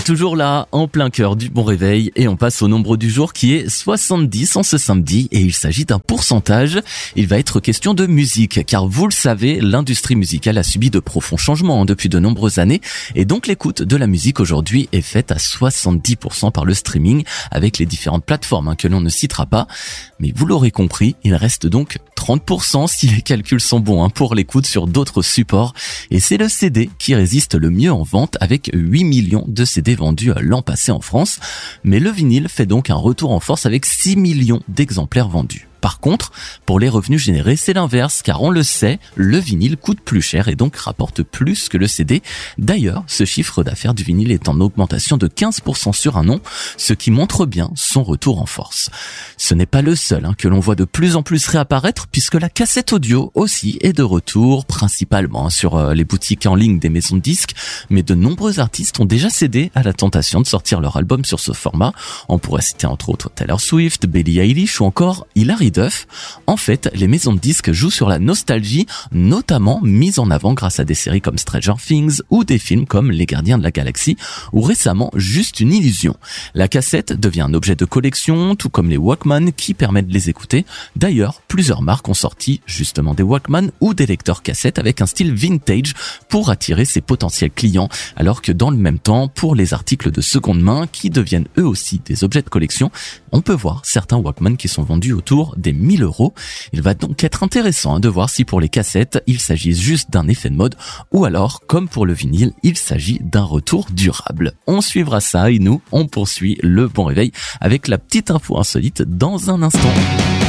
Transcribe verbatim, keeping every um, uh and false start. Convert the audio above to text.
toujours là, en plein cœur du bon réveil, et on passe au nombre du jour qui est soixante-dix en ce samedi, et il s'agit d'un pourcentage. Il va être question de musique, car vous le savez, l'industrie musicale a subi de profonds changements depuis de nombreuses années, et donc l'écoute de la musique aujourd'hui est faite à soixante-dix pour cent par le streaming, avec les différentes plateformes hein, que l'on ne citera pas. Mais vous l'aurez compris, il reste donc trente pour cent si les calculs sont bons hein, pour l'écoute sur d'autres supports, et c'est le C D qui résiste le mieux en vente avec huit millions de C D vendus l'an passé en France, mais le vinyle fait donc un retour en force avec six millions d'exemplaires vendus. Par contre, pour les revenus générés, c'est l'inverse, car on le sait, le vinyle coûte plus cher et donc rapporte plus que le C D. D'ailleurs, ce chiffre d'affaires du vinyle est en augmentation de quinze pour cent sur un an, ce qui montre bien son retour en force. Ce n'est pas le seul hein, que l'on voit de plus en plus réapparaître, puisque la cassette audio aussi est de retour, principalement sur euh, les boutiques en ligne des maisons de disques, mais de nombreux artistes ont déjà cédé à la tentation de sortir leur album sur ce format. On pourrait citer entre autres Taylor Swift, Billie Eilish ou encore Hilary Duff. En fait, les maisons de disques jouent sur la nostalgie, notamment mise en avant grâce à des séries comme Stranger Things ou des films comme Les Gardiens de la Galaxie ou récemment Juste une illusion. La cassette devient un objet de collection, tout comme les Walkman qui permettent de les écouter. D'ailleurs, plusieurs marques ont sorti justement des Walkman ou des lecteurs cassettes avec un style vintage pour attirer ses potentiels clients, alors que dans le même temps, pour les articles de seconde main qui deviennent eux aussi des objets de collection, on peut voir certains Walkman qui sont vendus autour des mille euros. Il va donc être intéressant hein, de voir si pour les cassettes, il s'agit juste d'un effet de mode ou alors, comme pour le vinyle, il s'agit d'un retour durable. On suivra ça et nous, on poursuit le bon réveil avec la petite info insolite dans un instant.